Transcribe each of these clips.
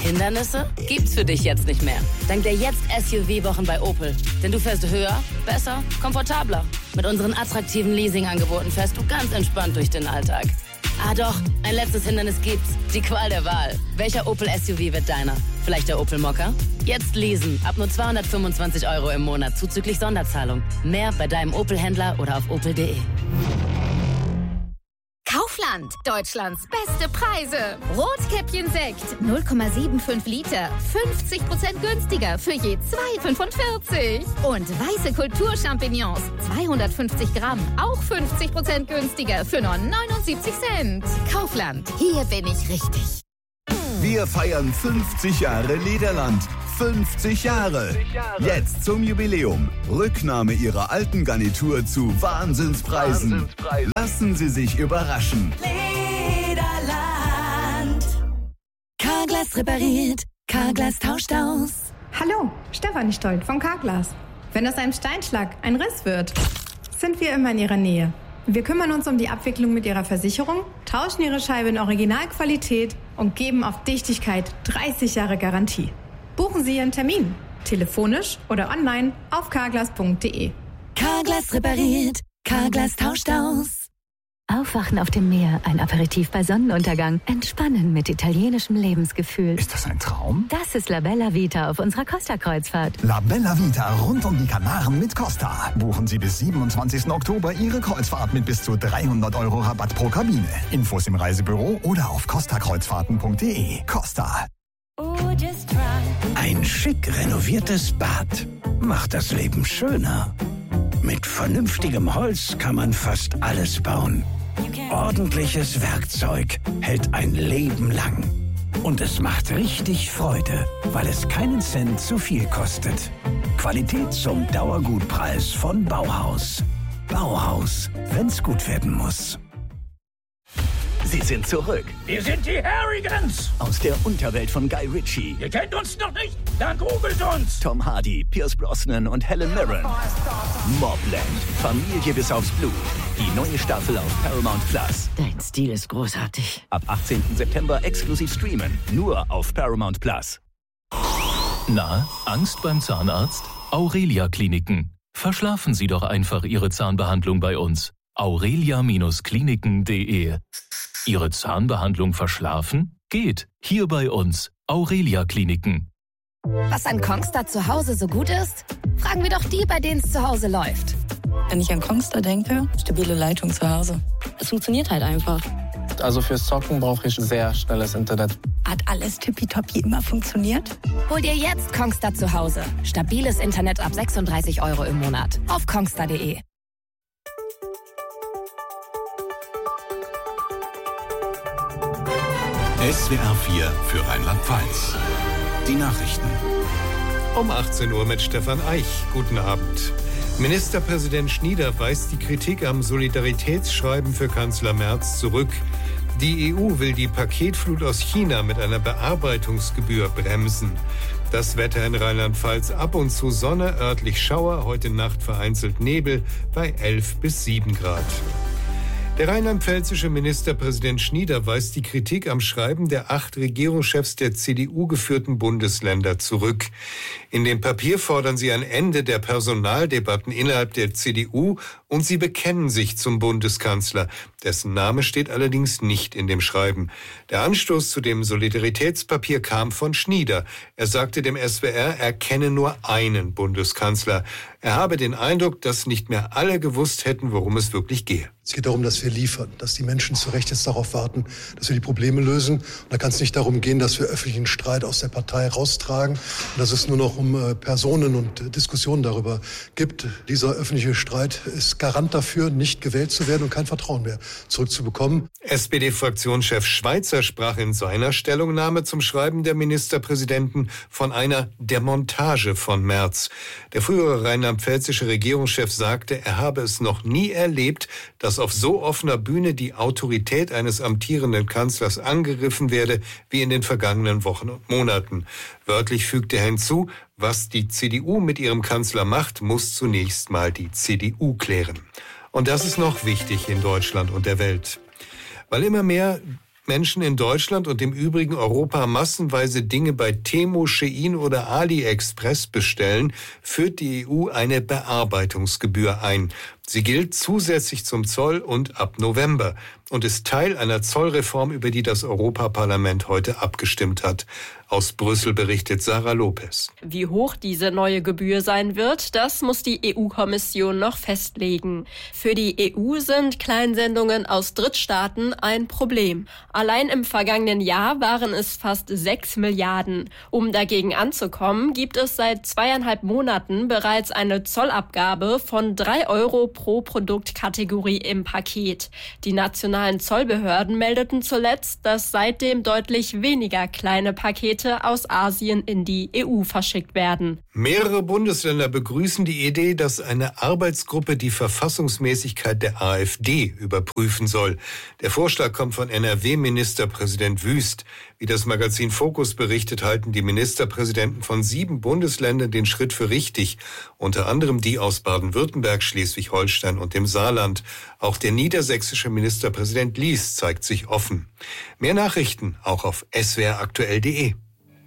Hindernisse gibt's für dich jetzt nicht mehr. Dank der Jetzt-SUV-Wochen bei Opel. Denn du fährst höher, besser, komfortabler. Mit unseren attraktiven Leasing-Angeboten fährst du ganz entspannt durch den Alltag. Ah doch, ein letztes Hindernis gibt's. Die Qual der Wahl. Welcher Opel-SUV wird deiner? Vielleicht der Opel Mokka? Jetzt leasen. Ab nur 225 € im Monat zuzüglich Sonderzahlung. Mehr bei deinem Opel-Händler oder auf opel.de. Kaufland, Deutschlands beste Preise. Rotkäppchen-Sekt, 0,75 Liter, 50% günstiger für je 2,45. Und weiße Kulturchampignons, 250 Gramm, auch 50% günstiger für nur 79 Cent. Kaufland, hier bin ich richtig. Wir feiern 50 Jahre Lederland. 50 Jahre. Jetzt zum Jubiläum. Rücknahme Ihrer alten Garnitur zu Wahnsinnspreisen. Lassen Sie sich überraschen. Lederland. Carglass repariert. Carglass tauscht aus. Hallo, Stefanie Stolt von Carglass. Wenn aus einem Steinschlag ein Riss wird, sind wir immer in Ihrer Nähe. Wir kümmern uns um die Abwicklung mit Ihrer Versicherung, tauschen Ihre Scheibe in Originalqualität und geben auf Dichtigkeit 30 Jahre Garantie. Buchen Sie Ihren Termin, telefonisch oder online auf carglass.de. Carglass repariert. Carglass tauscht aus. Aufwachen auf dem Meer, ein Aperitif bei Sonnenuntergang, entspannen mit italienischem Lebensgefühl. Ist das ein Traum? Das ist La Bella Vita auf unserer Costa-Kreuzfahrt. La Bella Vita rund um die Kanaren mit Costa. Buchen Sie bis 27. Oktober Ihre Kreuzfahrt mit bis zu 300 € Rabatt pro Kabine. Infos im Reisebüro oder auf costakreuzfahrten.de. Costa. Ein schick renoviertes Bad macht das Leben schöner. Mit vernünftigem Holz kann man fast alles bauen. Ordentliches Werkzeug hält ein Leben lang. Und es macht richtig Freude, weil es keinen Cent zu viel kostet. Qualität zum Dauergutpreis von Bauhaus. Bauhaus, wenn's gut werden muss. Sie sind zurück. Wir sind die Harrigans. Aus der Unterwelt von Guy Ritchie. Ihr kennt uns noch nicht? Dann googelt uns. Tom Hardy, Pierce Brosnan und Helen Mirren. Mobland. Familie bis aufs Blut. Die neue Staffel auf Paramount Plus. Dein Stil ist großartig. Ab 18. September exklusiv streamen. Nur auf Paramount Plus. Na, Angst beim Zahnarzt? Aurelia Kliniken. Verschlafen Sie doch einfach Ihre Zahnbehandlung bei uns. aurelia-kliniken.de. Ihre Zahnbehandlung verschlafen? Geht. Hier bei uns. Aurelia Kliniken. Was an Kongstar zu Hause so gut ist? Fragen wir doch die, bei denen es zu Hause läuft. Wenn ich an Kongstar denke, stabile Leitung zu Hause. Es funktioniert halt einfach. Also fürs Zocken brauche ich sehr schnelles Internet. Hat alles tippitoppi immer funktioniert? Hol dir jetzt Kongstar zu Hause. Stabiles Internet ab 36 € im Monat. Auf kongstar.de. SWR 4 für Rheinland-Pfalz. Die Nachrichten. Um 18 Uhr mit Stefan Eich. Guten Abend. Ministerpräsident Schnieder weist die Kritik am Solidaritätsschreiben für Kanzler Merz zurück. Die EU will die Paketflut aus China mit einer Bearbeitungsgebühr bremsen. Das Wetter in Rheinland-Pfalz: ab und zu Sonne, örtlich Schauer, heute Nacht vereinzelt Nebel bei 11 bis 7 Grad. Der rheinland-pfälzische Ministerpräsident Schnieder weist die Kritik am Schreiben der 8 Regierungschefs der CDU-geführten Bundesländer zurück. In dem Papier fordern sie ein Ende der Personaldebatten innerhalb der CDU und sie bekennen sich zum Bundeskanzler. Dessen Name steht allerdings nicht in dem Schreiben. Der Anstoß zu dem Solidaritätspapier kam von Schnieder. Er sagte dem SWR, er kenne nur einen Bundeskanzler. Er habe den Eindruck, dass nicht mehr alle gewusst hätten, worum es wirklich gehe. Es geht darum, dass wir liefern, dass die Menschen zu Recht jetzt darauf warten, dass wir die Probleme lösen. Und da kann es nicht darum gehen, dass wir öffentlichen Streit aus der Partei raustragen und dass es nur noch um Personen und Diskussionen darüber gibt. Dieser öffentliche Streit ist Garant dafür, nicht gewählt zu werden und kein Vertrauen mehr zurückzubekommen. SPD-Fraktionschef Schweizer sprach in seiner Stellungnahme zum Schreiben der Ministerpräsidenten von einer Demontage von Merz. Der frühere rheinland-pfälzische Regierungschef sagte, er habe es noch nie erlebt, dass auf so offener Bühne die Autorität eines amtierenden Kanzlers angegriffen werde wie in den vergangenen Wochen und Monaten. Wörtlich fügte er hinzu, was die CDU mit ihrem Kanzler macht, muss zunächst mal die CDU klären. Und das ist noch wichtig in Deutschland und der Welt. Weil immer mehr Menschen in Deutschland und im übrigen Europa massenweise Dinge bei Temu, Shein oder AliExpress bestellen, führt die EU eine Bearbeitungsgebühr ein. Sie gilt zusätzlich zum Zoll und ab November und ist Teil einer Zollreform, über die das Europaparlament heute abgestimmt hat. Aus Brüssel berichtet Sarah Lopez. Wie hoch diese neue Gebühr sein wird, das muss die EU-Kommission noch festlegen. Für die EU sind Kleinsendungen aus Drittstaaten ein Problem. Allein im vergangenen Jahr waren es fast 6 Milliarden. Um dagegen anzukommen, gibt es seit 2,5 Monaten bereits eine Zollabgabe von 3 Euro pro Produktkategorie im Paket. Die nationalen Zollbehörden meldeten zuletzt, dass seitdem deutlich weniger kleine Pakete aus Asien in die EU verschickt werden. Mehrere Bundesländer begrüßen die Idee, dass eine Arbeitsgruppe die Verfassungsmäßigkeit der AfD überprüfen soll. Der Vorschlag kommt von NRW-Ministerpräsident Wüst. Wie das Magazin Focus berichtet, halten die Ministerpräsidenten von 7 Bundesländern den Schritt für richtig. Unter anderem die aus Baden-Württemberg, Schleswig-Holstein und dem Saarland. Auch der niedersächsische Ministerpräsident Lies zeigt sich offen. Mehr Nachrichten auch auf swraktuell.de.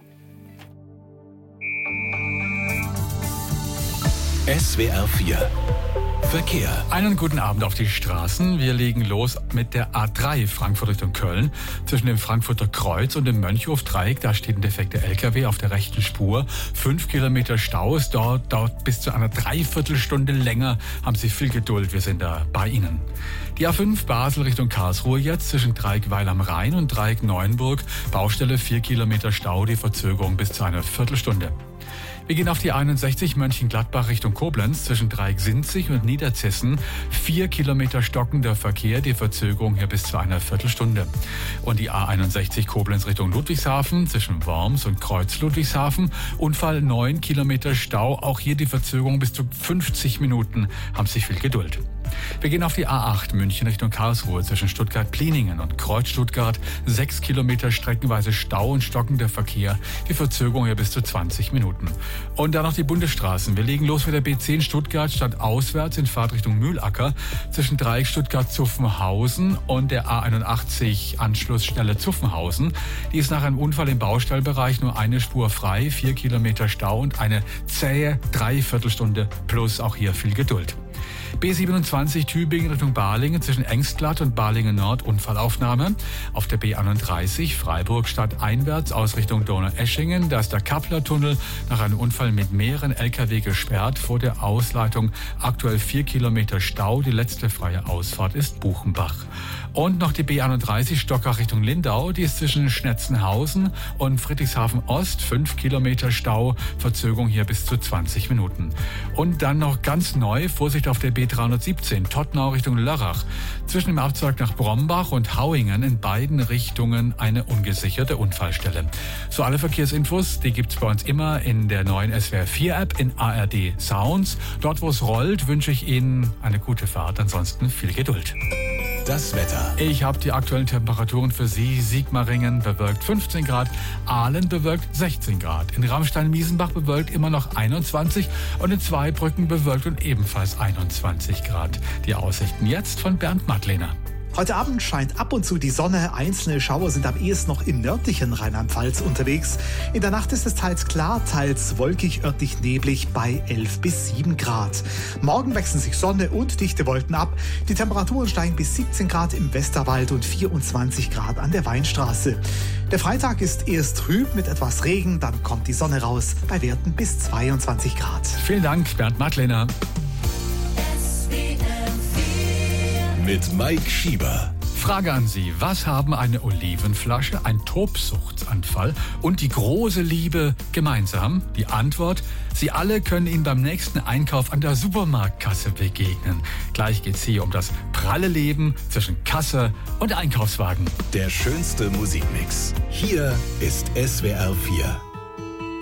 SWR 4 Verkehr. Einen guten Abend auf die Straßen. Wir legen los mit der A3 Frankfurt Richtung Köln. Zwischen dem Frankfurter Kreuz und dem Mönchhof-Dreieck, da steht ein defekter LKW auf der rechten Spur. 5 Kilometer Stau. Es dauert bis zu einer Dreiviertelstunde länger. Haben Sie viel Geduld, wir sind da bei Ihnen. Die A5 Basel Richtung Karlsruhe jetzt zwischen Dreieck Weil am Rhein und Dreieck Neuenburg. Baustelle 4 Kilometer Stau, die Verzögerung bis zu einer Viertelstunde. Wir gehen auf die 61 Mönchengladbach Richtung Koblenz zwischen Dreieck-Sinzig und Niederzessen. 4 Kilometer stockender Verkehr, die Verzögerung hier bis zu einer Viertelstunde. Und die A61 Koblenz Richtung Ludwigshafen zwischen Worms und Kreuz Ludwigshafen. Unfall 9 Kilometer Stau, auch hier die Verzögerung bis zu 50 Minuten. Haben Sie viel Geduld. Wir gehen auf die A8 München Richtung Karlsruhe zwischen Stuttgart-Pliningen und Kreuz-Stuttgart. 6 Kilometer streckenweise Stau und stockender Verkehr. Die Verzögerung hier bis zu 20 Minuten. Und dann noch die Bundesstraßen. Wir legen los mit der B10 Stuttgart stadtauswärts in Fahrtrichtung Mühlacker zwischen Dreieck Stuttgart-Zuffenhausen und der A81 Anschlussstelle Zuffenhausen. Die ist nach einem Unfall im Baustellbereich nur eine Spur frei, 4 Kilometer Stau und eine zähe Dreiviertelstunde plus auch hier viel Geduld. B27 Tübingen Richtung Balingen zwischen Engstlatt und Balingen Nord Unfallaufnahme. Auf der B31 Freiburg stadteinwärts aus Richtung Donaueschingen. Da ist der Kappler-Tunnel nach einem Unfall mit mehreren LKW gesperrt. Vor der Ausleitung aktuell 4 Kilometer Stau. Die letzte freie Ausfahrt ist Buchenbach. Und noch die B31 Stockach Richtung Lindau. Die ist zwischen Schnetzenhausen und Friedrichshafen Ost. 5 Kilometer Stau. Verzögerung hier bis zu 20 Minuten. Und dann noch ganz neu, Vorsicht auf der B317 Tottenau Richtung Lörrach. Zwischen dem Abzweig nach Brombach und Hauingen in beiden Richtungen eine ungesicherte Unfallstelle. So, alle Verkehrsinfos, die gibt's bei uns immer in der neuen SWR 4 App in ARD Sounds. Dort, wo es rollt, wünsche ich Ihnen eine gute Fahrt. Ansonsten viel Geduld. Das Wetter. Ich habe die aktuellen Temperaturen für Sie. Sigmaringen bewölkt 15 Grad, Aalen bewölkt 16 Grad. In Ramstein-Miesenbach bewölkt immer noch 21 und in Zweibrücken bewölkt und ebenfalls 21 Grad. Die Aussichten jetzt von Bernd Madlener. Heute Abend scheint ab und zu die Sonne. Einzelne Schauer sind am ehesten noch im nördlichen Rheinland-Pfalz unterwegs. In der Nacht ist es teils klar, teils wolkig, örtlich neblig bei 11 bis 7 Grad. Morgen wechseln sich Sonne und dichte Wolken ab. Die Temperaturen steigen bis 17 Grad im Westerwald und 24 Grad an der Weinstraße. Der Freitag ist erst trüb mit etwas Regen, dann kommt die Sonne raus bei Werten bis 22 Grad. Vielen Dank, Bernd Madlener. Mit Mike Schieber. Frage an Sie, was haben eine Olivenflasche, ein Tobsuchtsanfall und die große Liebe gemeinsam? Die Antwort, Sie alle können Ihnen beim nächsten Einkauf an der Supermarktkasse begegnen. Gleich geht's hier um das pralle Leben zwischen Kasse und Einkaufswagen. Der schönste Musikmix. Hier ist SWR 4.